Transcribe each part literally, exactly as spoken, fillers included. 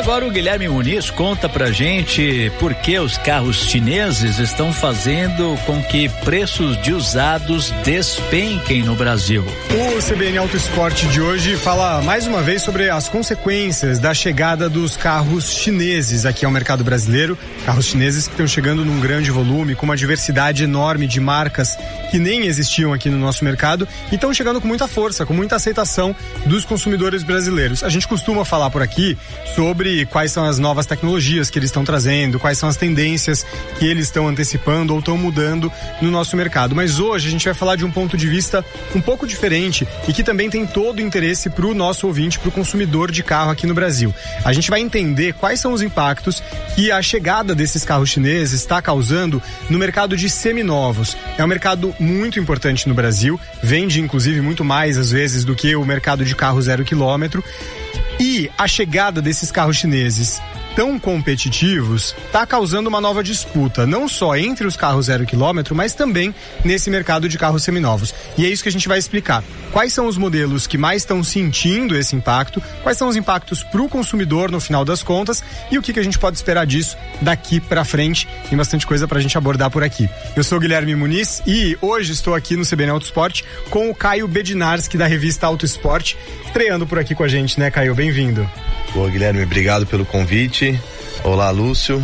agora o Guilherme Muniz conta pra gente por que os carros chineses estão fazendo com que preços de usados despenquem no Brasil. O C B N Auto Esporte de hoje fala mais uma vez sobre as consequências da chegada dos carros chineses aqui ao mercado brasileiro. Carros chineses que estão chegando num grande volume, com uma diversidade enorme de marcas que nem existiam aqui no nosso mercado e estão chegando com muita força, com muita aceitação dos consumidores brasileiros. A gente costuma falar por aqui sobre quais são as novas tecnologias que eles estão trazendo, quais são as tendências que eles estão antecipando ou estão mudando no nosso mercado. Mas hoje a gente vai falar de um ponto de vista um pouco diferente e que também tem todo o interesse para o nosso ouvinte, para o consumidor de carro aqui no Brasil. A gente vai entender quais são os impactos que a chegada desses carros chineses está causando no mercado de seminovos. É um mercado muito importante no Brasil, vende inclusive muito mais às vezes do que o mercado de carro zero quilômetro. E a chegada desses carros chineses tão competitivos está causando uma nova disputa, não só entre os carros zero quilômetro, mas também nesse mercado de carros seminovos. E é isso que a gente vai explicar. Quais são os modelos que mais estão sentindo esse impacto, quais são os impactos para o consumidor no final das contas e o que, que a gente pode esperar disso daqui para frente. Tem bastante coisa para a gente abordar por aqui. Eu sou o Guilherme Muniz e hoje estou aqui no C B N Auto Esporte com o Caio Bednarski da revista Auto Esporte, estreando por aqui com a gente, né, Caio? Bem-vindo. Boa, Guilherme, obrigado pelo convite. Olá, Lúcio,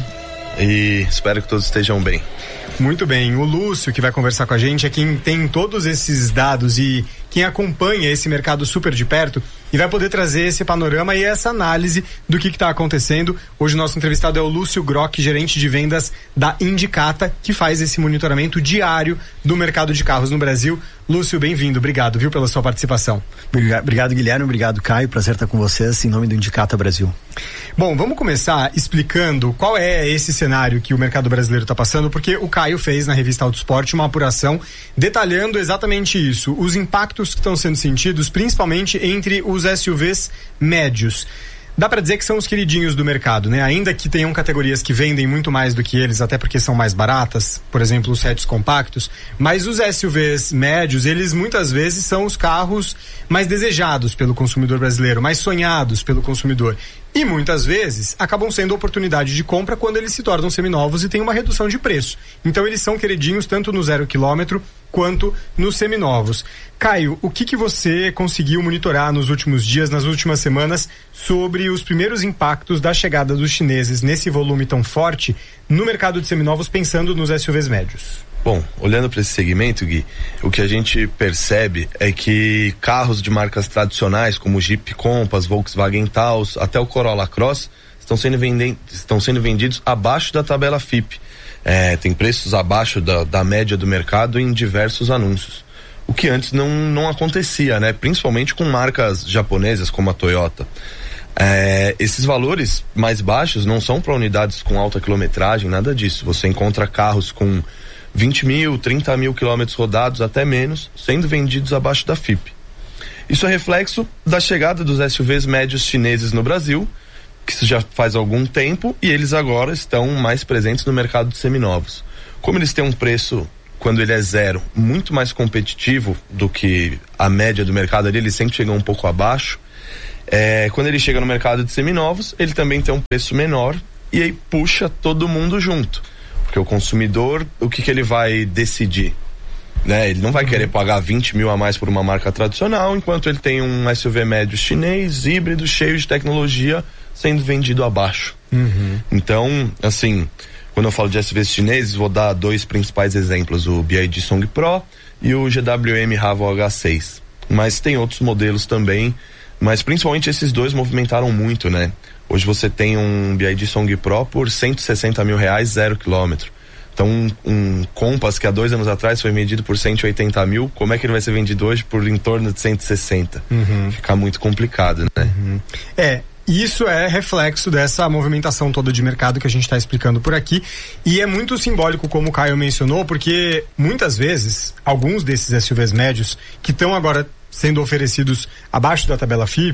e espero que todos estejam bem. Muito bem, o Lúcio que vai conversar com a gente é quem tem todos esses dados e quem acompanha esse mercado super de perto e vai poder trazer esse panorama e essa análise do que está acontecendo. Hoje o nosso entrevistado é o Lúcio Grock, gerente de vendas da Indicata, que faz esse monitoramento diário do mercado de carros no Brasil. Lúcio, bem-vindo, obrigado, viu, pela sua participação. Obrigado, Guilherme, obrigado, Caio, prazer estar com vocês em nome do Indicata Brasil. Bom, vamos começar explicando qual é esse cenário que o mercado brasileiro está passando, porque o Caio fez na revista Auto Esporte uma apuração detalhando exatamente isso, os impactos que estão sendo sentidos, principalmente entre os S U Vs médios. Dá para dizer que são os queridinhos do mercado, né? Ainda que tenham categorias que vendem muito mais do que eles, até porque são mais baratas, por exemplo, os hatches compactos, mas os S U Vs médios, eles muitas vezes são os carros mais desejados pelo consumidor brasileiro, mais sonhados pelo consumidor. E muitas vezes acabam sendo oportunidade de compra quando eles se tornam seminovos e tem uma redução de preço. Então eles são queridinhos tanto no zero quilômetro quanto nos seminovos. Caio, o que que você conseguiu monitorar nos últimos dias, nas últimas semanas, sobre os primeiros impactos da chegada dos chineses nesse volume tão forte no mercado de seminovos, pensando nos S U Vs médios? Bom, olhando para esse segmento, Gui, o que a gente percebe é que carros de marcas tradicionais como Jeep Compass, Volkswagen Taos, até o Corolla Cross estão sendo, venden- estão sendo vendidos abaixo da tabela F I P. É, tem preços abaixo da, da média do mercado em diversos anúncios. O que antes não, não acontecia, né? Principalmente com marcas japonesas como a Toyota. É, esses valores mais baixos não são para unidades com alta quilometragem, nada disso. Você encontra carros com vinte mil, trinta mil quilômetros rodados, até menos, sendo vendidos abaixo da F I P. Isso é reflexo da chegada dos S U Vs médios chineses no Brasil, que isso já faz algum tempo, e eles agora estão mais presentes no mercado de seminovos. Como eles têm um preço, quando ele é zero, muito mais competitivo do que a média do mercado ali, eles sempre chegam um pouco abaixo. É, quando ele chega no mercado de seminovos, ele também tem um preço menor e aí puxa todo mundo junto. Porque o consumidor, o que, que ele vai decidir? Né? Ele não vai querer pagar vinte mil a mais por uma marca tradicional, enquanto ele tem um S U V médio chinês, híbrido, cheio de tecnologia, sendo vendido abaixo. Uhum. Então, assim, quando eu falo de S U Vs chineses, vou dar dois principais exemplos, o B Y D Song Pro e o G W M Raval H seis. Mas tem outros modelos também, mas principalmente esses dois movimentaram muito, né? Hoje você tem um B Y D Song Pro por cento e sessenta mil reais, zero quilômetro. Então um, um Compass que há dois anos atrás foi vendido por cento e oitenta mil, como é que ele vai ser vendido hoje por em torno de cento e sessenta? Uhum. Fica muito complicado, né? Uhum. É, isso é reflexo dessa movimentação toda de mercado que a gente está explicando por aqui, e é muito simbólico, como o Caio mencionou, porque muitas vezes alguns desses S U Vs médios que estão agora sendo oferecidos abaixo da tabela F I P,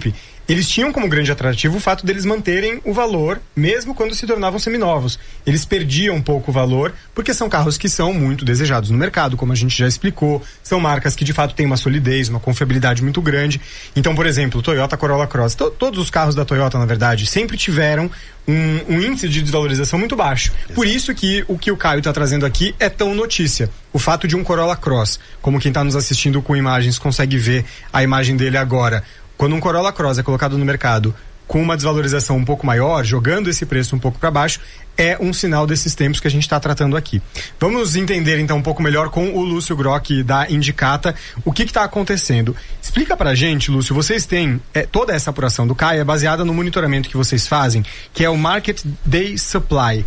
eles tinham como grande atrativo o fato deles manterem o valor, mesmo quando se tornavam seminovos. Eles perdiam um pouco o valor, porque são carros que são muito desejados no mercado, como a gente já explicou, são marcas que de fato têm uma solidez, uma confiabilidade muito grande. Então, por exemplo, o Toyota Corolla Cross, to- todos os carros da Toyota, na verdade, sempre tiveram um, um índice de desvalorização muito baixo. Exato. Por isso que o que o Caio está trazendo aqui é tão notícia. O fato de um Corolla Cross, como quem está nos assistindo com imagens consegue ver a imagem dele agora, quando um Corolla Cross é colocado no mercado com uma desvalorização um pouco maior, jogando esse preço um pouco para baixo, é um sinal desses tempos que a gente está tratando aqui. Vamos entender então um pouco melhor com o Lúcio Grock da Indicata o que está acontecendo. Explica pra gente, Lúcio, vocês têm é, toda essa apuração do Caio é baseada no monitoramento que vocês fazem, que é o Market Day Supply,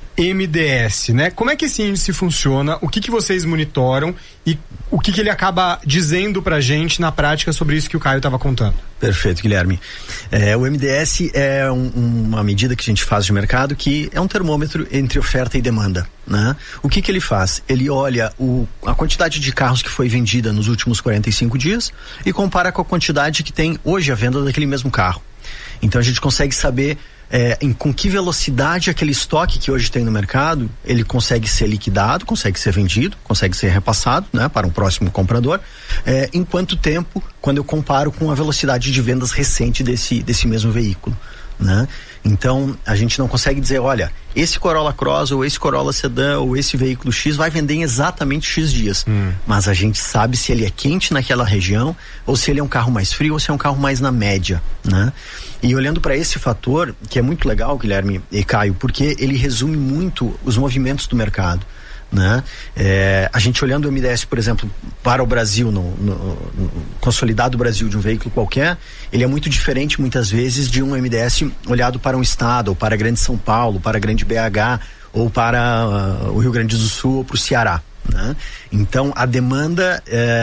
M D S, né? Como é que esse índice funciona? O que que vocês monitoram e o que que ele acaba dizendo pra gente na prática sobre isso que o Caio estava contando? Perfeito, Guilherme. É, o M D S é um, uma medida que a gente faz de mercado que é um termômetro entre oferta e demanda, né? O que que ele faz? Ele olha o, a quantidade de carros que foi vendida nos últimos quarenta e cinco dias e compara com a quantidade que tem hoje a venda daquele mesmo carro. Então a gente consegue saber É, em, com que velocidade aquele estoque que hoje tem no mercado, ele consegue ser liquidado, consegue ser vendido, consegue ser repassado, né, para um próximo comprador, é, em quanto tempo, quando eu comparo com a velocidade de vendas recente desse, desse mesmo veículo, né? Então a gente não consegue dizer, olha, esse Corolla Cross ou esse Corolla Sedan ou esse veículo X vai vender em exatamente X dias, hum. mas a gente sabe se ele é quente naquela região ou se ele é um carro mais frio ou se é um carro mais na média, né? E olhando para esse fator, que é muito legal, Guilherme e Caio, porque ele resume muito os movimentos do mercado, né? É, a gente olhando o M D S, por exemplo, para o Brasil, no, no, no consolidado Brasil de um veículo qualquer, ele é muito diferente muitas vezes de um M D S olhado para um estado, ou para a Grande São Paulo, para a Grande B H, ou para uh, o Rio Grande do Sul, ou para o Ceará, né? Então a demanda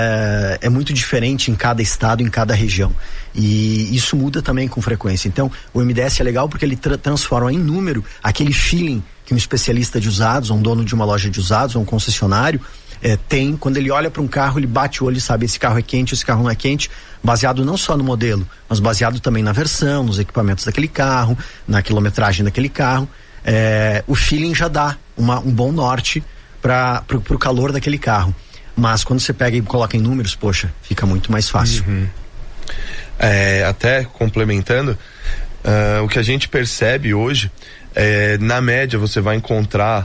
é, é muito diferente em cada estado, em cada região, e isso muda também com frequência. Então o M D S é legal porque ele tra- transforma em número aquele feeling que um especialista de usados, um dono de uma loja de usados, ou um concessionário é, tem, quando ele olha para um carro, ele bate o olho e sabe esse carro é quente, esse carro não é quente, baseado não só no modelo, mas baseado também na versão, nos equipamentos daquele carro, na quilometragem daquele carro. É, o feeling já dá uma, um bom norte para o calor daquele carro, mas quando você pega e coloca em números, poxa, fica muito mais fácil. Uhum. É, até complementando, uh, o que a gente percebe hoje é, na média você vai encontrar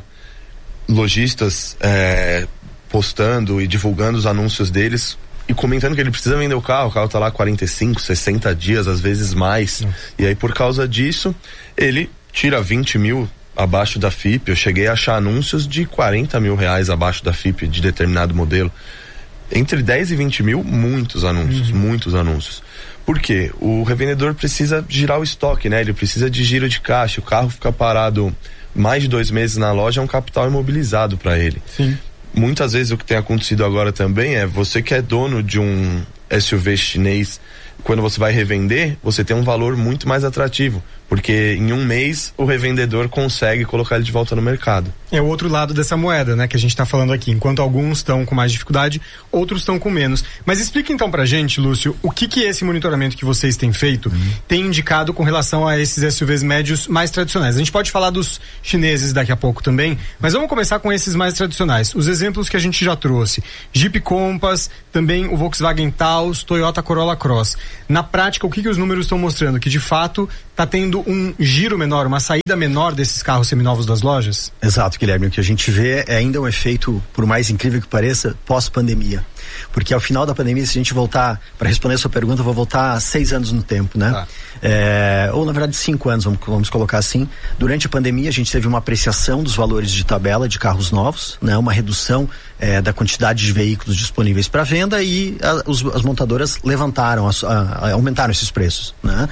lojistas é, postando e divulgando os anúncios deles e comentando que ele precisa vender o carro, o carro tá lá quarenta e cinco, sessenta dias, às vezes mais. Nossa. E aí por causa disso ele tira vinte mil abaixo da F I P. Eu cheguei a achar anúncios de quarenta mil reais abaixo da F I P de determinado modelo. Entre dez e vinte mil, muitos anúncios, uhum. muitos anúncios. Por quê? O revendedor precisa girar o estoque, né? Ele precisa de giro de caixa. O carro fica parado mais de dois meses na loja, é um capital imobilizado para ele. Sim. Muitas vezes o que tem acontecido agora também é você que é dono de um S U V chinês, quando você vai revender, você tem um valor muito mais atrativo, porque em um mês o revendedor consegue colocar ele de volta no mercado. É o outro lado dessa moeda, né, que a gente está falando aqui. Enquanto alguns estão com mais dificuldade, outros estão com menos. Mas explica então pra gente, Lúcio, o que que esse monitoramento que vocês têm feito uhum. tem indicado com relação a esses S U Vs médios mais tradicionais. A gente pode falar dos chineses daqui a pouco também, mas vamos começar com esses mais tradicionais. Os exemplos que a gente já trouxe: Jeep Compass, também o Volkswagen Taos, Toyota Corolla Cross. Na prática, o que que os números estão mostrando? Que de fato está tendo um giro menor, uma saída menor desses carros seminovos das lojas? Exato, Guilherme. O que a gente vê é ainda um efeito, por mais incrível que pareça, pós-pandemia. Porque ao final da pandemia, se a gente voltar, para responder a sua pergunta, eu vou voltar seis anos no tempo, né? Ah. É, ou na verdade cinco anos, vamos, vamos colocar assim. Durante a pandemia, a gente teve uma apreciação dos valores de tabela de carros novos, né? Uma redução é, da quantidade de veículos disponíveis para venda e a, os, as montadoras levantaram, a, a, aumentaram esses preços, né?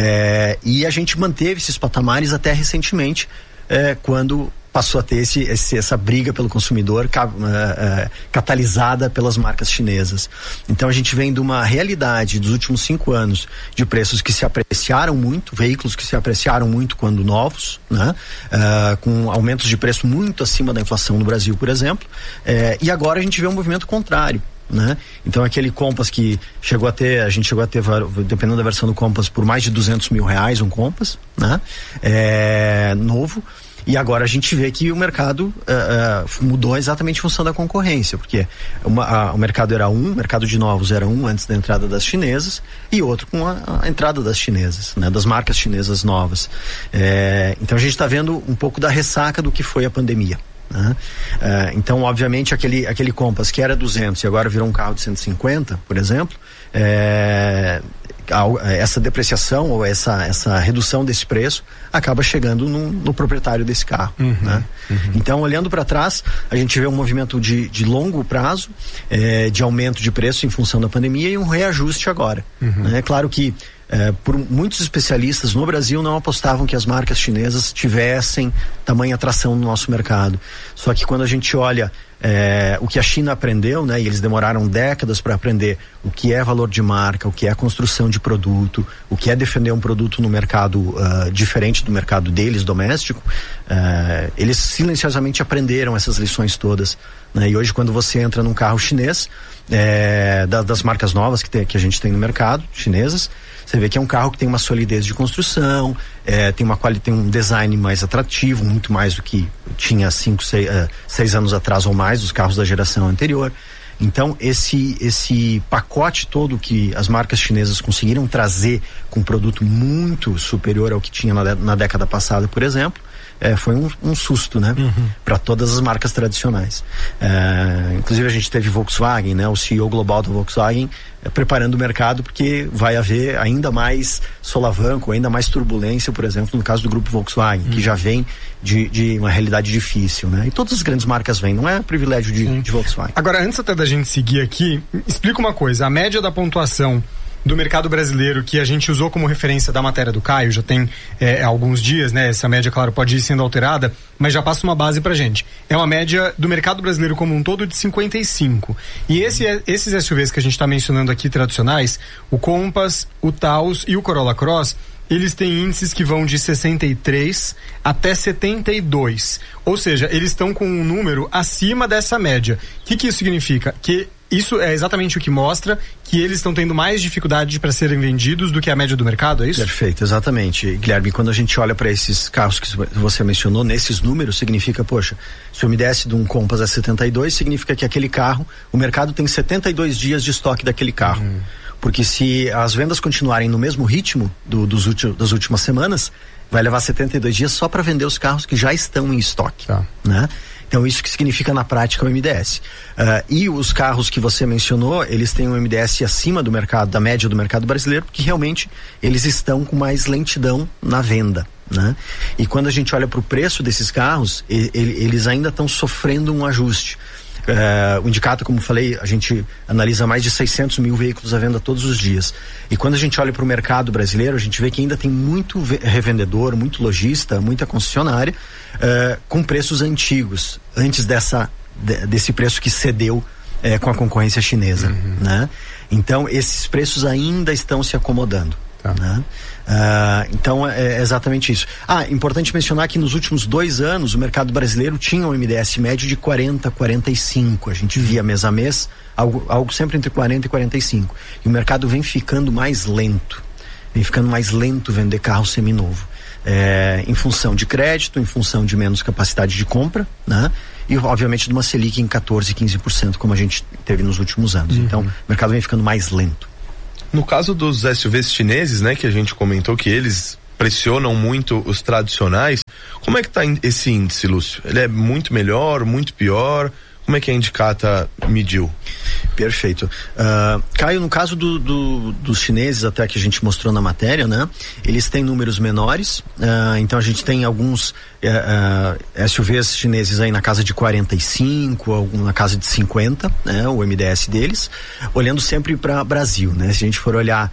É, e a gente manteve esses patamares até recentemente, é, quando passou a ter esse, esse, essa briga pelo consumidor ca, uh, uh, catalisada pelas marcas chinesas. Então a gente vem de uma realidade dos últimos cinco anos de preços que se apreciaram muito, veículos que se apreciaram muito quando novos, né? Uh, com aumentos de preço muito acima da inflação no Brasil, por exemplo, uh, e agora a gente vê um movimento contrário. né? Então aquele Compass que chegou a ter, a gente chegou a ter, dependendo da versão do Compass, por mais de duzentos mil reais um Compass, né? É, novo. E agora a gente vê que o mercado uh, uh, mudou exatamente em função da concorrência, porque uma, a, o mercado era um, o mercado de novos era um antes da entrada das chinesas e outro com a, a entrada das chinesas, né, das marcas chinesas novas. É, então a gente está vendo um pouco da ressaca do que foi a pandemia. Né? Uh, então, obviamente, aquele, aquele Compass que era duzentos e agora virou um carro de cento e cinquenta, por exemplo, é, essa depreciação ou essa, essa redução desse preço acaba chegando no, no proprietário desse carro. Uhum, né? Uhum. Então, olhando para trás, a gente vê um movimento de, de longo prazo, é, de aumento de preço em função da pandemia e um reajuste agora. Uhum. Né? É claro que É, por muitos especialistas no Brasil não apostavam que as marcas chinesas tivessem tamanha atração no nosso mercado. Só que quando a gente olha é, o que a China aprendeu, né, e eles demoraram décadas para aprender o que é valor de marca, o que é construção de produto, o que é defender um produto no mercado uh, diferente do mercado deles, doméstico, uh, eles silenciosamente aprenderam essas lições todas. Né? E hoje, quando você entra num carro chinês, é, da, das marcas novas que, tem, que a gente tem no mercado, chinesas, você vê que é um carro que tem uma solidez de construção, é, tem, uma quali- tem um design mais atrativo, muito mais do que tinha cinco, seis, uh, seis anos atrás ou mais, dos carros da geração anterior. Então, esse, esse pacote todo que as marcas chinesas conseguiram trazer com um produto muito superior ao que tinha na, na década passada, por exemplo, É, foi um, um susto, né? Uhum. Para todas as marcas tradicionais. É, inclusive a gente teve Volkswagen, né? O C E O global da Volkswagen é, preparando o mercado porque vai haver ainda mais solavanco, ainda mais turbulência, por exemplo, no caso do grupo Volkswagen, uhum. que já vem de, de uma realidade difícil, né? E todas as grandes marcas vêm, não é privilégio de, de Volkswagen. Agora, antes até da gente seguir aqui, explica uma coisa, a média da pontuação do mercado brasileiro que a gente usou como referência da matéria do Caio, já tem é, alguns dias, né? Essa média, claro, pode ir sendo alterada, mas já passa uma base pra gente. É uma média do mercado brasileiro como um todo de cinquenta e cinco. E esse, esses S U Vs que a gente tá mencionando aqui, tradicionais, o Compass, o Taos e o Corolla Cross, eles têm índices que vão de sessenta e três até setenta e dois. Ou seja, eles estão com um número acima dessa média. O que, que isso significa? Que isso é exatamente o que mostra que eles estão tendo mais dificuldade para serem vendidos do que a média do mercado, é isso? Perfeito, exatamente. Guilherme, quando a gente olha para esses carros que você mencionou, nesses números, significa, poxa, se eu me desse de um Compass a setenta e dois, significa que aquele carro, o mercado tem setenta e dois dias de estoque daquele carro. Hum. Porque se as vendas continuarem no mesmo ritmo do, dos últimos, das últimas semanas, vai levar setenta e dois dias só para vender os carros que já estão em estoque. Tá. Né? Então isso que significa na prática o M D S. Uh, e os carros que você mencionou, eles têm um M D S acima do mercado, da média do mercado brasileiro, porque realmente eles estão com mais lentidão na venda. Né? E quando a gente olha para o preço desses carros, e, e, eles ainda estão sofrendo um ajuste. Uh, o Indicator, como falei, a gente analisa mais de seiscentos mil veículos à venda todos os dias. E quando a gente olha para o mercado brasileiro, a gente vê que ainda tem muito revendedor, muito lojista, muita concessionária uh, com preços antigos, antes dessa, de, desse preço que cedeu uh, com a concorrência chinesa. Uhum. Né? Então, esses preços ainda estão se acomodando. Tá. Né? Uh, então é exatamente isso. Ah, importante mencionar que nos últimos dois anos o mercado brasileiro tinha um M D S médio de quarenta, quarenta e cinco. A gente via mês a mês algo, algo sempre entre quarenta e quarenta e cinco. E o mercado vem ficando mais lento, vem ficando mais lento vender carro seminovo. É, em função de crédito, em função de menos capacidade de compra, né? E obviamente de uma Selic em quatorze, quinze por cento como a gente teve nos últimos anos. Uhum. Então o mercado vem ficando mais lento. No caso dos S U Vs chineses, né, que a gente comentou que eles pressionam muito os tradicionais, como é que está esse índice, Lúcio? Ele é muito melhor, muito pior? Como é que a Indicata mediu? Perfeito. Uh, Caio, no caso do, do, dos chineses, até que a gente mostrou na matéria, né? Eles têm números menores, uh, então a gente tem alguns uh, uh, S U Vs chineses aí na casa de quarenta e cinco, algum na casa de cinquenta, né? O M D S deles, olhando sempre para Brasil, né? Se a gente for olhar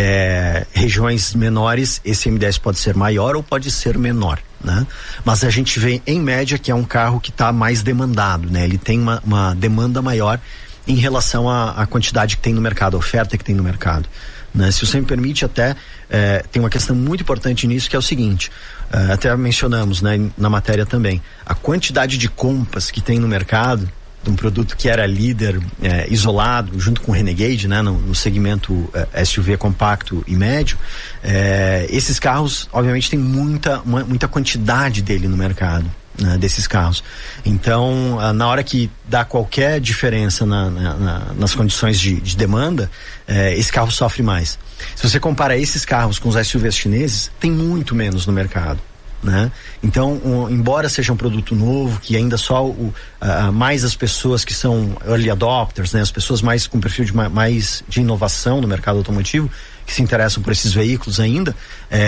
é, regiões menores, esse M D S pode ser maior ou pode ser menor. Né? Mas a gente vê em média que é um carro que está mais demandado, né? Ele tem uma, uma demanda maior em relação à, à quantidade que tem no mercado, a oferta que tem no mercado, né? Se você me permite, até é, tem uma questão muito importante nisso, que é o seguinte, é, até mencionamos, né, na matéria também, a quantidade de Compass que tem no mercado, de um produto que era líder é, isolado, junto com o Renegade, né, no, no segmento é, S U V compacto e médio, é, esses carros, obviamente, tem muita, uma, muita quantidade dele no mercado, né, desses carros. Então, na hora que dá qualquer diferença na, na, na, nas condições de, de demanda, é, esse carro sofre mais. Se você compara esses carros com os S U Vs chineses, tem muito menos no mercado. Né? Então, um, embora seja um produto novo, que ainda só o, uh, mais as pessoas que são early adopters, né? As pessoas mais com perfil de mais de inovação no mercado automotivo, que se interessam por esses veículos ainda,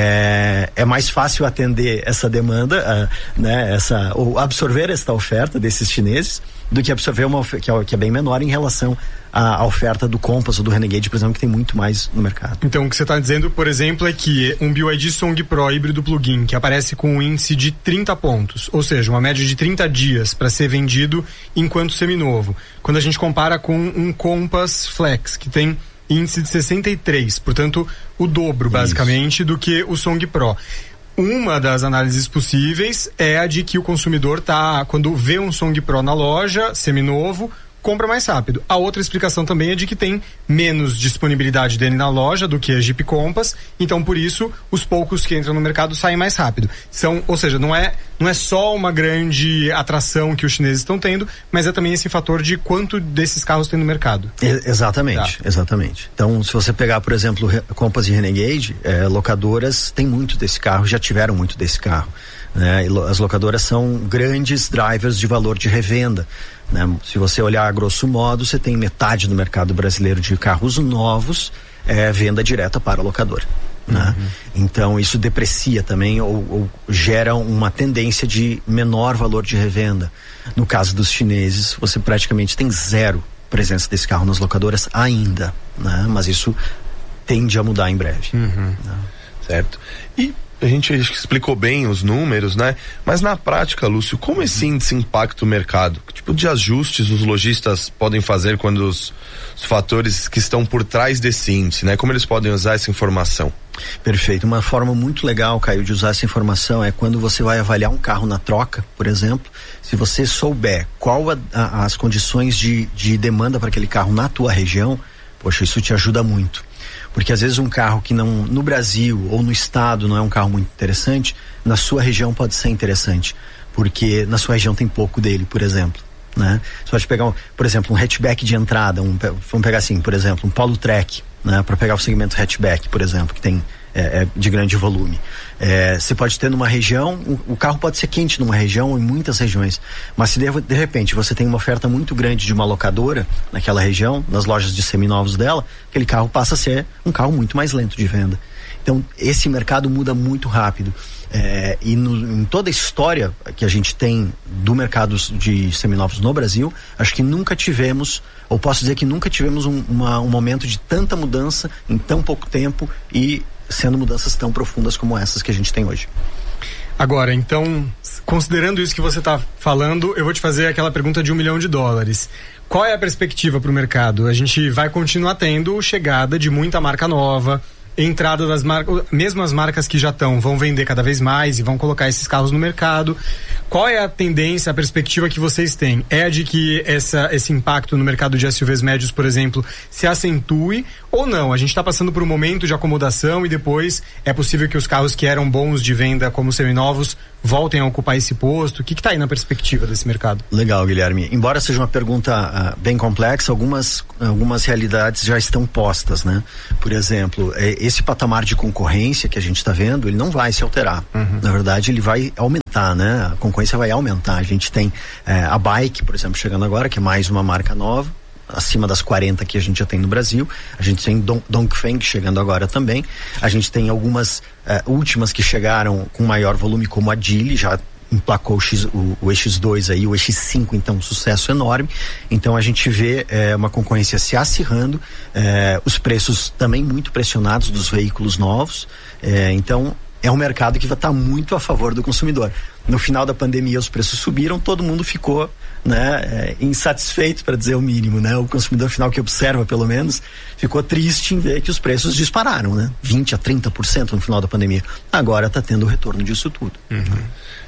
é, é mais fácil atender essa demanda, uh, né? Essa, ou absorver esta oferta desses chineses, do que absorver uma que é, que é bem menor em relação à, à oferta do Compass ou do Renegade, por exemplo, que tem muito mais no mercado. Então, o que você está dizendo, por exemplo, é que um B Y D Song Pro híbrido plug-in, que aparece com um índice de trinta pontos, ou seja, uma média de trinta dias para ser vendido enquanto seminovo. Quando a gente compara com um Compass Flex, que tem índice de sessenta e três, portanto, o dobro, basicamente, Isso. do que o Song Pro. Uma das análises possíveis é a de que o consumidor tá, quando vê um Song Pro na loja, seminovo, compra mais rápido. A outra explicação também é de que tem menos disponibilidade dele na loja do que a Jeep Compass, então por isso os poucos que entram no mercado saem mais rápido. São, ou seja, não é, não é só uma grande atração que os chineses estão tendo, mas é também esse fator de quanto desses carros tem no mercado. É, exatamente, tá. exatamente. Então, se você pegar, por exemplo, Compass e Renegade, é, locadoras têm muito desse carro, já tiveram muito desse carro. Né? As locadoras são grandes drivers de valor de revenda. Né? Se você olhar a grosso modo, você tem metade do mercado brasileiro de carros novos, é venda direta para a locadora. Né? Uhum. Então isso deprecia também ou, ou gera uma tendência de menor valor de revenda. No caso dos chineses, você praticamente tem zero presença desse carro nas locadoras ainda, né? Mas isso tende a mudar em breve. Uhum. Né? Certo. E a gente explicou bem os números, né? Mas na prática, Lúcio, como esse índice impacta o mercado? Que tipo de ajustes os lojistas podem fazer quando os, os fatores que estão por trás desse índice, né? Como eles podem usar essa informação? Perfeito. Uma forma muito legal, Caio, de usar essa informação é quando você vai avaliar um carro na troca, por exemplo, se você souber qual a, a, as condições de, de demanda para aquele carro na tua região, poxa, isso te ajuda muito. Porque às vezes um carro que não, no Brasil ou no estado não é um carro muito interessante, na sua região pode ser interessante, porque na sua região tem pouco dele, por exemplo, né? Você pode pegar, por exemplo, um hatchback de entrada, um, vamos pegar assim, por exemplo, um Polo Trek, né? Para pegar o segmento hatchback, por exemplo, que tem é, é, de grande volume. É, você pode ter numa região, o, o carro pode ser quente numa região ou em muitas regiões, mas se de, de repente você tem uma oferta muito grande de uma locadora naquela região, nas lojas de seminovos dela, aquele carro passa a ser um carro muito mais lento de venda. Então esse mercado muda muito rápido. É, e no, em toda a história que a gente tem do mercado de seminovos no Brasil, acho que nunca tivemos, ou posso dizer que nunca tivemos um, uma, um momento de tanta mudança em tão pouco tempo e sendo mudanças tão profundas como essas que a gente tem hoje. Agora, então, considerando isso que você está falando, eu vou te fazer aquela pergunta de um milhão de dólares. Qual é a perspectiva para o mercado? A gente vai continuar tendo chegada de muita marca nova, entrada das marcas, mesmo as marcas que já estão, vão vender cada vez mais e vão colocar esses carros no mercado. Qual é a tendência, a perspectiva que vocês têm? É a de que essa, esse impacto no mercado de S U Vs médios, por exemplo, se acentue ou não? A gente está passando por um momento de acomodação e depois é possível que os carros que eram bons de venda como seminovos voltem a ocupar esse posto? O que está aí na perspectiva desse mercado? Legal, Guilherme. Embora seja uma pergunta uh, bem complexa, algumas, algumas realidades já estão postas, né? Por exemplo, é, esse patamar de concorrência que a gente está vendo, ele não vai se alterar. Uhum. Na verdade, ele vai aumentar, né? A concorrência vai aumentar. A gente tem é, a Bike, por exemplo, chegando agora, que é mais uma marca nova, acima das quarenta que a gente já tem no Brasil. A gente tem Don, Dongfeng chegando agora também. A gente tem algumas é, últimas que chegaram com maior volume, como a Geely, já emplacou o, X, o, o E X dois aí, o E X cinco, então um sucesso enorme. Então a gente vê é, uma concorrência se acirrando, é, os preços também muito pressionados dos veículos novos, é, então é um mercado que vai estar muito a favor do consumidor. No final da pandemia os preços subiram, todo mundo ficou, né, é, insatisfeito, para dizer o mínimo, né? O consumidor final que observa, pelo menos, ficou triste em ver que os preços dispararam, né? vinte a trinta por cento no final da pandemia. Agora está tendo o retorno disso tudo. Uhum.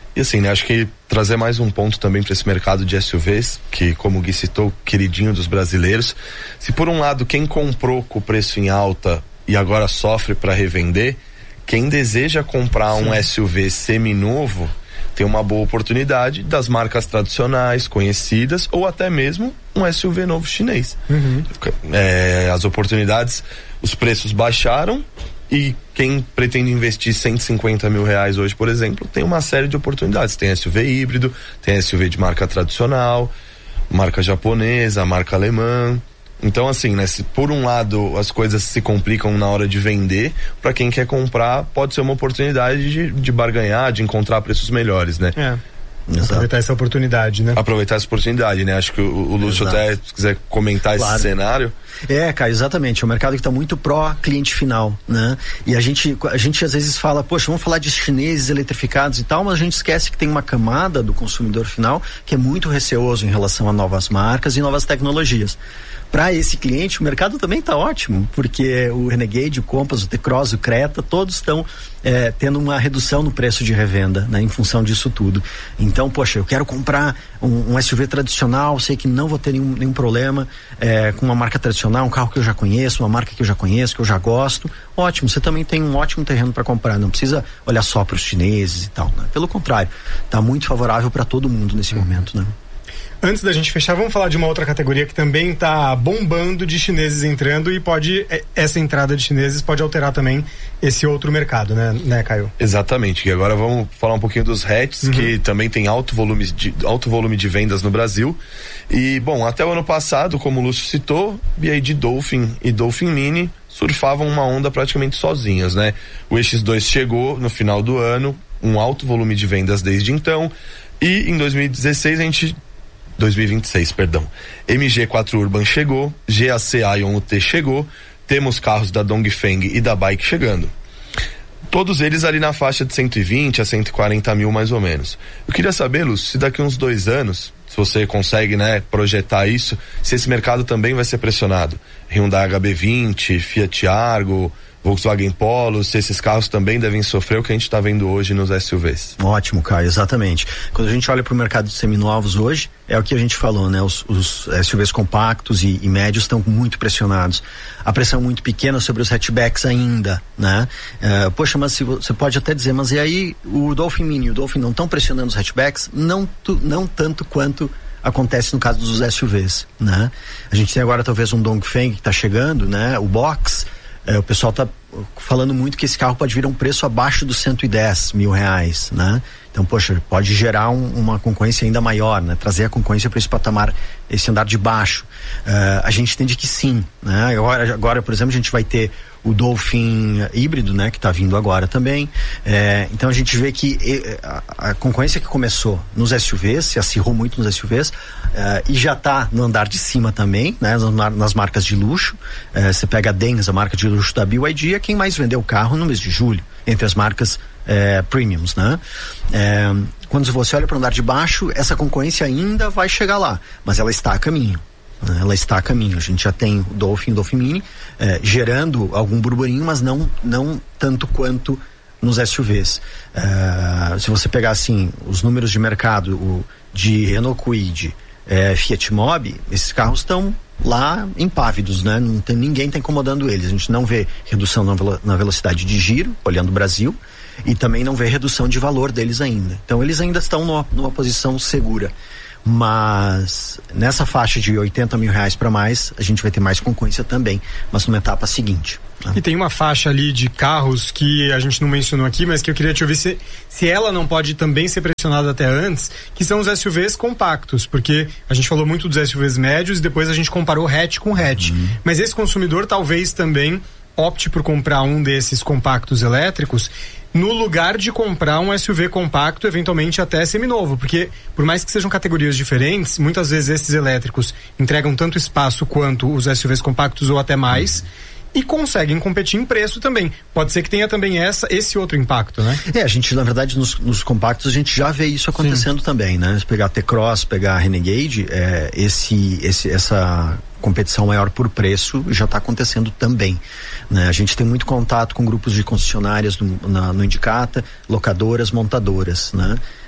E assim, né, acho que trazer mais um ponto também para esse mercado de S U Vs, que como o Gui citou, queridinho dos brasileiros. Se por um lado quem comprou com o preço em alta e agora sofre para revender, quem deseja comprar Sim. um S U V seminovo tem uma boa oportunidade das marcas tradicionais, conhecidas, ou até mesmo um S U V novo chinês. Uhum. É, as oportunidades, os preços baixaram, e quem pretende investir cento e cinquenta mil reais hoje, por exemplo, tem uma série de oportunidades. Tem S U V híbrido, tem S U V de marca tradicional, marca japonesa, marca alemã. Então, assim, né, se por um lado as coisas se complicam na hora de vender, para quem quer comprar pode ser uma oportunidade de, de barganhar, de encontrar preços melhores, né? É. Exato. Aproveitar essa oportunidade, né? Aproveitar essa oportunidade, né? Acho que o, o Lúcio Exato. até, se quiser comentar claro. esse cenário. É, Caio, exatamente. É um mercado que está muito pró-cliente final, né? E a gente, a gente às vezes fala, poxa, vamos falar de chineses eletrificados e tal, mas a gente esquece que tem uma camada do consumidor final que é muito receoso em relação a novas marcas e novas tecnologias. Para esse cliente, o mercado também está ótimo, porque o Renegade, o Compass, o T-Cross, o Creta, todos estão é, tendo uma redução no preço de revenda, né, em função disso tudo. Então, poxa, eu quero comprar um, um S U V tradicional, sei que não vou ter nenhum, nenhum problema é, com uma marca tradicional, um carro que eu já conheço, uma marca que eu já conheço, que eu já gosto. Ótimo, você também tem um ótimo terreno para comprar, não precisa olhar só para os chineses e tal, né? Pelo contrário, está muito favorável para todo mundo nesse uhum. momento, né? Antes da gente fechar, vamos falar de uma outra categoria que também está bombando de chineses entrando e pode, essa entrada de chineses pode alterar também esse outro mercado, né, né Caio? Exatamente, e agora vamos falar um pouquinho dos hatches, uhum. que também tem alto volume, de, alto volume de vendas no Brasil. E, bom, até o ano passado, como o Lúcio citou, B Y D Dolphin e Dolphin Mini surfavam uma onda praticamente sozinhas, né? O E X dois chegou no final do ano, um alto volume de vendas desde então, e em dois mil e dezesseis a gente dois mil e vinte e seis, perdão. M G quatro Urban chegou, G A C Ion U T chegou, temos carros da Dongfeng e da Bike chegando. Todos eles ali na faixa de cento e vinte a cento e quarenta mil mais ou menos. Eu queria saber, Lúcio, se daqui uns dois anos, se você consegue, né, projetar isso, se esse mercado também vai ser pressionado. Hyundai H B vinte, Fiat Argo, Volkswagen Polo, se esses carros também devem sofrer o que a gente está vendo hoje nos S U Vs. Ótimo, Caio, exatamente. Quando a gente olha para o mercado de seminovos hoje, é o que a gente falou, né? Os, os S U Vs compactos e, e médios estão muito pressionados. A pressão muito pequena sobre os hatchbacks ainda, né? Uh, poxa, mas se, você pode até dizer, mas e aí o Dolphin Mini e o Dolphin não estão pressionando os hatchbacks? Não, tu, não tanto quanto acontece no caso dos S U Vs, né? A gente tem agora talvez um Dongfeng que está chegando, né? O Box. É, o pessoal está falando muito que esse carro pode vir a um preço abaixo dos cento e dez mil reais, né? Então, poxa, pode gerar um, uma concorrência ainda maior, né? Trazer a concorrência para esse patamar, esse andar de baixo. Uh, a gente entende que sim, né? Agora, agora, por exemplo, a gente vai ter o Dolphin híbrido, né? Que está vindo agora também. É, então a gente vê que a, a concorrência que começou nos S U Vs, se acirrou muito nos S U Vs, é, e já está no andar de cima também, né? Nas, nas marcas de luxo. É, você pega a Denz, a marca de luxo da B Y D, é quem mais vendeu carro no mês de julho, entre as marcas é, premiums, né? É, quando você olha para o andar de baixo, essa concorrência ainda vai chegar lá, mas ela está a caminho. Ela está a caminho. A gente já tem o Dolphin, Dolphin Mini eh, gerando algum burburinho, mas não, não tanto quanto nos S U Vs. Eh, se você pegar assim os números de mercado o, de Renault Kwid, eh, Fiat Mobi, esses carros estão lá impávidos, né? Não tem, ninguém está incomodando eles. A gente não vê redução na, velo, na velocidade de giro, olhando o Brasil, e também não vê redução de valor deles ainda. Então eles ainda estão numa, numa posição segura. Mas nessa faixa de oitenta mil reais para mais, a gente vai ter mais concorrência também, mas numa etapa seguinte. Né? E tem uma faixa ali de carros que a gente não mencionou aqui, mas que eu queria te ouvir se, se ela não pode também ser pressionada até antes, que são os S U Vs compactos, porque a gente falou muito dos S U Vs médios e depois a gente comparou hatch com hatch. Uhum. Mas esse consumidor talvez também opte por comprar um desses compactos elétricos no lugar de comprar um S U V compacto, eventualmente até seminovo, porque por mais que sejam categorias diferentes, muitas vezes esses elétricos entregam tanto espaço quanto os S U Vs compactos ou até mais, e conseguem competir em preço também. Pode ser que tenha também essa, esse outro impacto, né? É, a gente, na verdade, nos, nos compactos a gente já vê isso acontecendo Sim. também, né? Se pegar a T-Cross, pegar a Renegade, é, esse, esse, essa competição maior por preço já está acontecendo também, né? A gente tem muito contato com grupos de concessionárias no, na, no Indicata, locadoras, montadoras, né?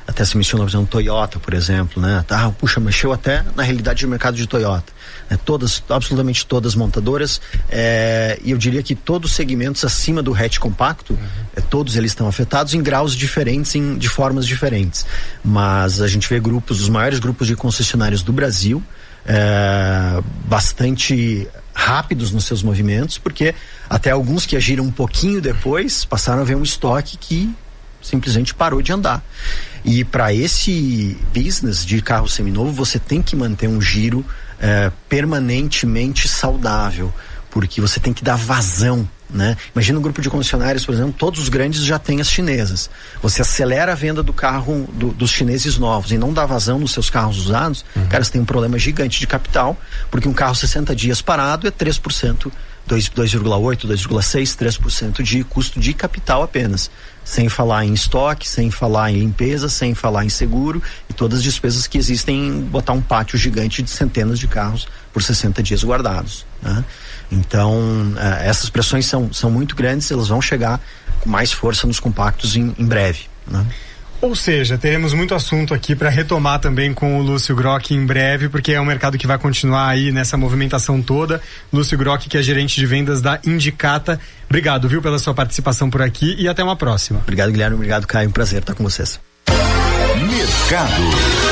até se mencionou, por exemplo, Toyota, por exemplo, né? Ah, puxa, mexeu até na realidade de mercado de Toyota. É, todas, absolutamente todas montadoras, é, e eu diria que todos os segmentos acima do hatch compacto, uhum. é, todos eles estão afetados em graus diferentes, em, de formas diferentes. Mas a gente vê grupos, os maiores grupos de concessionários do Brasil, é, bastante rápidos nos seus movimentos, porque até alguns que agiram um pouquinho depois passaram a ver um estoque que simplesmente parou de andar. E para esse business de carro seminovo, você tem que manter um giro é, permanentemente saudável, porque você tem que dar vazão, né? Imagina um grupo de concessionários, por exemplo, todos os grandes já têm as chinesas. Você acelera a venda do carro do, dos chineses novos e não dá vazão nos seus carros usados, uhum. cara, você tem um problema gigante de capital, porque um carro sessenta dias parado é três por cento, dois vírgula oito, dois vírgula seis, três por cento de custo de capital apenas. Sem falar em estoque, sem falar em limpeza, sem falar em seguro e todas as despesas que existem em botar um pátio gigante de centenas de carros por sessenta dias guardados, né? Então, uh, essas pressões são, são muito grandes, elas vão chegar com mais força nos compactos em, em breve, né? Ou seja, teremos muito assunto aqui para retomar também com o Lúcio Grock em breve, porque é um mercado que vai continuar aí nessa movimentação toda. Lúcio Grock, que é gerente de vendas da Indicata. Obrigado, viu, pela sua participação por aqui e até uma próxima. Obrigado, Guilherme. Obrigado, Caio. Um prazer estar com vocês. Mercado.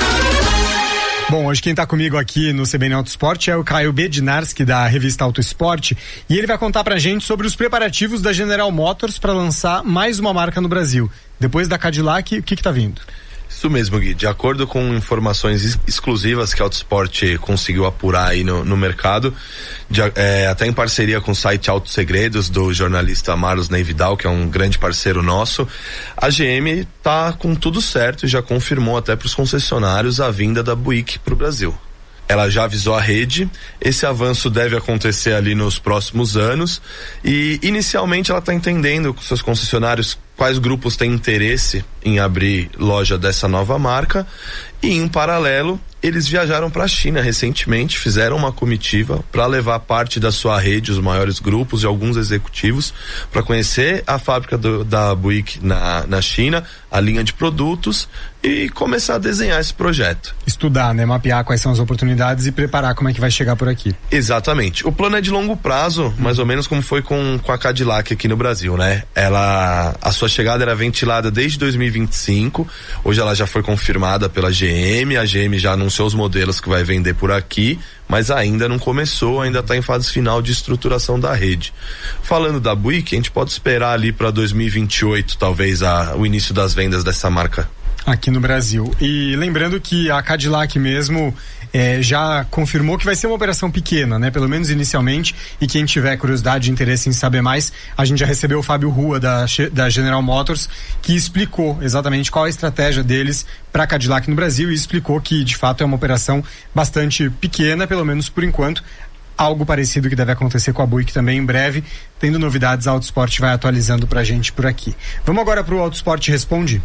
Bom, hoje quem está comigo aqui no C B N Auto Esporte é o Caio Bednarski, da revista Auto Esporte, e ele vai contar pra gente sobre os preparativos da General Motors para lançar mais uma marca no Brasil. Depois da Cadillac, o que que tá vindo? Isso mesmo, Gui. De acordo com informações ex- exclusivas que a Auto Esporte conseguiu apurar aí no, no mercado, de, é, até em parceria com o site Auto Segredos, do jornalista Marlos Ney Vidal, que é um grande parceiro nosso, a G M tá com tudo certo e já confirmou até para os concessionários a vinda da Buick para o Brasil. Ela já avisou a rede, esse avanço deve acontecer ali nos próximos anos e inicialmente ela está entendendo com seus concessionários quais grupos têm interesse em abrir loja dessa nova marca e em paralelo eles viajaram para a China recentemente, fizeram uma comitiva para levar parte da sua rede, os maiores grupos e alguns executivos para conhecer a fábrica do, da Buick na, na China, a linha de produtos e começar a desenhar esse projeto. Estudar, né? Mapear quais são as oportunidades e preparar como é que vai chegar por aqui. Exatamente. O plano é de longo prazo, mais ou menos como foi com, com a Cadillac aqui no Brasil, né? Ela, a sua chegada era ventilada desde dois mil e vinte e cinco, hoje ela já foi confirmada pela G M, a G M já anunciou os modelos que vai vender por aqui, mas ainda não começou, ainda está em fase final de estruturação da rede. Falando da Buick, a gente pode esperar ali para dois mil e vinte e oito, talvez, a, o início das vendas dessa marca aqui no Brasil. E lembrando que a Cadillac mesmo é, já confirmou que vai ser uma operação pequena, né? Pelo menos inicialmente, e quem tiver curiosidade e interesse em saber mais, a gente já recebeu o Fábio Rua da, da General Motors, que explicou exatamente qual a estratégia deles para a Cadillac no Brasil e explicou que de fato é uma operação bastante pequena, pelo menos por enquanto. Algo parecido que deve acontecer com a Buick também em breve. Tendo novidades, a Auto Esporte vai atualizando pra gente por aqui. Vamos agora pro Auto Esporte Responde?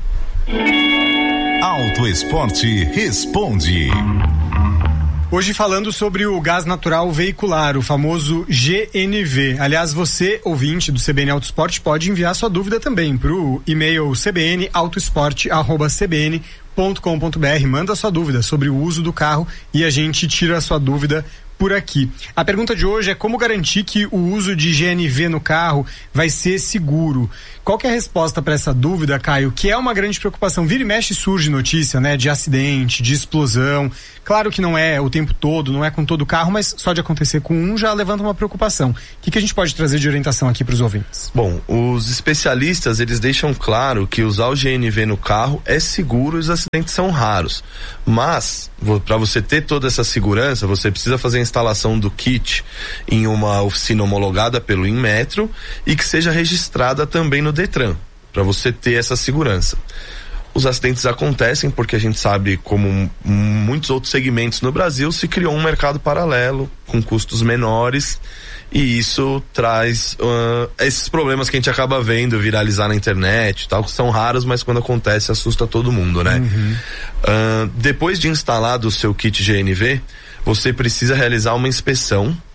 Auto Esporte Responde. Hoje falando sobre o gás natural veicular, o famoso G N V. Aliás, você, ouvinte do C B N Auto Esporte, pode enviar sua dúvida também pro e-mail c b n autoesporte arroba c b n ponto com ponto b r. Manda sua dúvida sobre o uso do carro e a gente tira a sua dúvida por aqui. A pergunta de hoje é como garantir que o uso de G N V no carro vai ser seguro. Qual que é a resposta para essa dúvida, Caio? Que é uma grande preocupação. Vira e mexe surge notícia, né? De acidente, de explosão. Claro que não é o tempo todo, não é com todo o carro, mas só de acontecer com um já levanta uma preocupação. O que, que a gente pode trazer de orientação aqui para os ouvintes? Bom, os especialistas, eles deixam claro que usar o G N V no carro é seguro e os acidentes são raros. Mas, para você ter toda essa segurança, você precisa fazer a instalação do kit em uma oficina homologada pelo Inmetro e que seja registrada também no Detran, para você ter essa segurança. Os acidentes acontecem porque a gente sabe, como muitos outros segmentos no Brasil, se criou um mercado paralelo com custos menores e isso traz uh, esses problemas que a gente acaba vendo viralizar na internet, tal, que são raros, mas quando acontece assusta todo mundo, né? Uhum. Uh, depois de instalado o seu kit G N V, você precisa realizar uma inspeção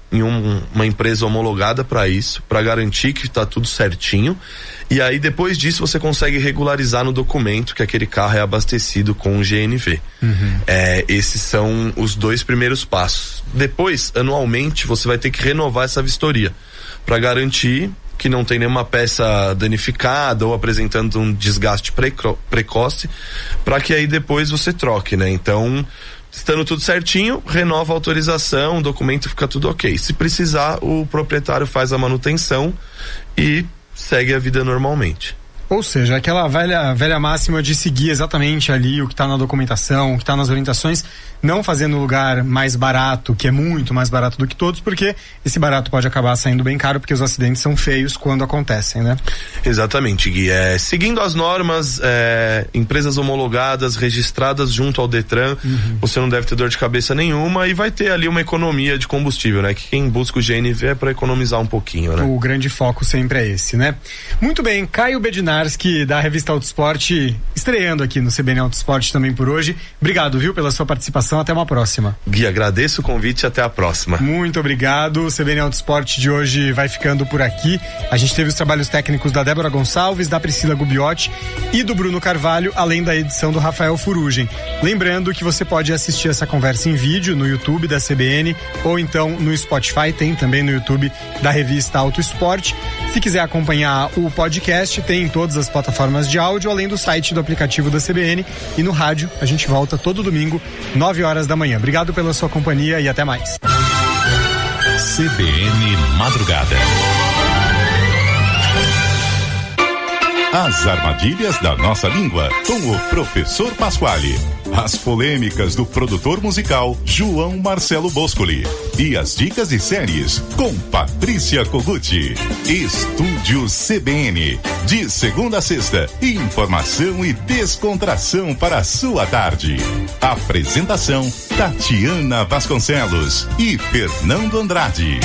em um, uma empresa homologada para isso, para garantir que está tudo certinho. E aí depois disso você consegue regularizar no documento que aquele carro é abastecido com o G N V. Uhum. É, esses são os dois primeiros passos. Depois, anualmente, você vai ter que renovar essa vistoria para garantir que não tem nenhuma peça danificada ou apresentando um desgaste preco- precoce, para que aí depois você troque, né? Então, estando tudo certinho, renova a autorização, o documento fica tudo ok. Se precisar, o proprietário faz a manutenção e segue a vida normalmente. Ou seja, aquela velha, velha máxima de seguir exatamente ali o que está na documentação, o que está nas orientações, não fazendo o lugar mais barato, que é muito mais barato do que todos, porque esse barato pode acabar saindo bem caro, porque os acidentes são feios quando acontecem, né? Exatamente, Gui. É, seguindo as normas, é, empresas homologadas, registradas junto ao Detran, uhum. você não deve ter dor de cabeça nenhuma e vai ter ali uma economia de combustível, né? Que quem busca o G N V é para economizar um pouquinho, né? O grande foco sempre é esse, né? Muito bem, Caio Bednarski, da revista Autosport, estreando aqui no C B N Autosport também por hoje. Obrigado, viu, pela sua participação. Até uma próxima. Gui, agradeço o convite e até a próxima. Muito obrigado. O C B N Autosport de hoje vai ficando por aqui. A gente teve os trabalhos técnicos da Débora Gonçalves, da Priscila Gubiotti e do Bruno Carvalho, além da edição do Rafael Furugem. Lembrando que você pode assistir essa conversa em vídeo no YouTube da C B N ou então no Spotify, tem também no YouTube da revista Autosport. Se quiser acompanhar o podcast, tem em todas as plataformas de áudio, além do site do aplicativo da C B N, e no rádio a gente volta todo domingo, nove horas da manhã. Obrigado pela sua companhia e até mais. C B N Madrugada. As armadilhas da nossa língua, com o professor Pasquale. As polêmicas do produtor musical João Marcelo Boscoli. E as dicas de séries com Patrícia Koguchi. Estúdio C B N. De segunda a sexta, informação e descontração para a sua tarde. Apresentação Tatiana Vasconcelos e Fernando Andrade.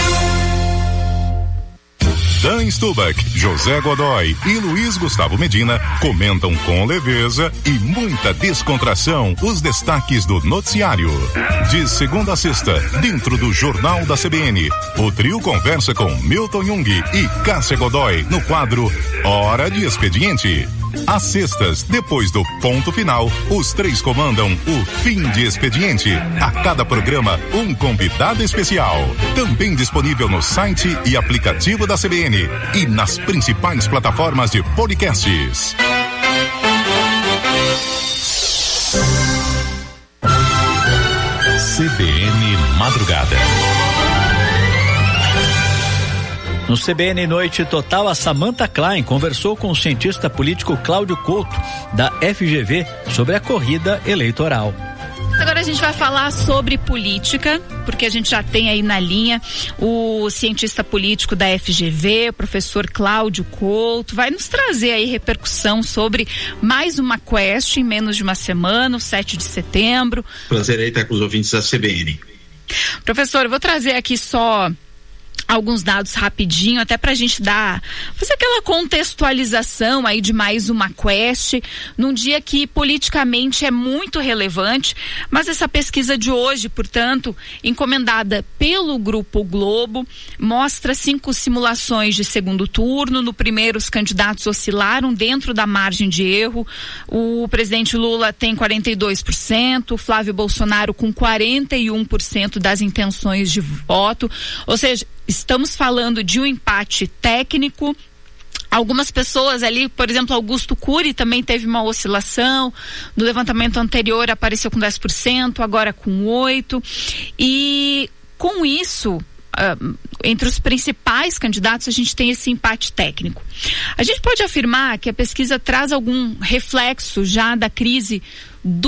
Dan Stubach, José Godoy e Luiz Gustavo Medina comentam com leveza e muita descontração os destaques do noticiário. De segunda a sexta, dentro do Jornal da C B N, o trio conversa com Milton Jung e Cássia Godoy no quadro Hora de Expediente. Às sextas, depois do ponto final, os três comandam o Fim de Expediente. A cada programa, um convidado especial. Também disponível no site e aplicativo da C B N e nas principais plataformas de podcasts. C B N Madrugada. No C B N Noite Total, a Samantha Klein conversou com o cientista político Cláudio Couto, da F G V, sobre a corrida eleitoral. Agora a gente vai falar sobre política, porque a gente já tem aí na linha o cientista político da F G V, o professor Cláudio Couto, vai nos trazer aí repercussão sobre mais uma quest em menos de uma semana, o sete de setembro. Prazer aí estar com os ouvintes da C B N. Professor, eu vou trazer aqui só alguns dados rapidinho, até pra gente dar, fazer aquela contextualização aí de mais uma quest, num dia que politicamente é muito relevante, mas essa pesquisa de hoje, portanto, encomendada pelo Grupo Globo, mostra cinco simulações de segundo turno. No primeiro, os candidatos oscilaram dentro da margem de erro. O presidente Lula tem quarenta e dois por cento, Flávio Bolsonaro com quarenta e um por cento das intenções de voto, ou seja, estamos falando de um empate técnico. Algumas pessoas ali, por exemplo, Augusto Cury também teve uma oscilação. No levantamento anterior apareceu com dez por cento, agora com oito por cento. E com isso, uh, entre os principais candidatos, a gente tem esse empate técnico. A gente pode afirmar que a pesquisa traz algum reflexo já da crise do